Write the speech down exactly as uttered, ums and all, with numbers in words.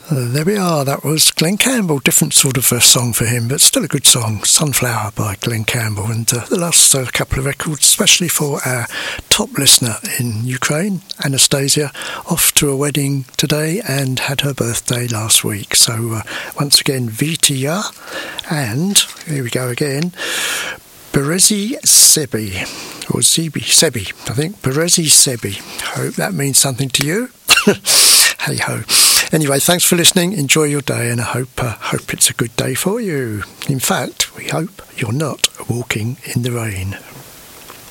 Uh, there we are. That was Glenn Campbell. Different sort of uh, song for him, but still a good song. Sunflower by Glenn Campbell. And uh, the last uh, couple of records, especially for our top listener in Ukraine, Anastasia, off to a wedding today and had her birthday last week. So uh, once again, Vitya, and here we go again, Berezi Sebi, or Zebi, Sebi, I think, Berezi Sebi. Hope that means something to you. Hey ho. Anyway, thanks for listening. Enjoy your day, and I hope uh, hope it's a good day for you. In fact, we hope you're not walking in the rain.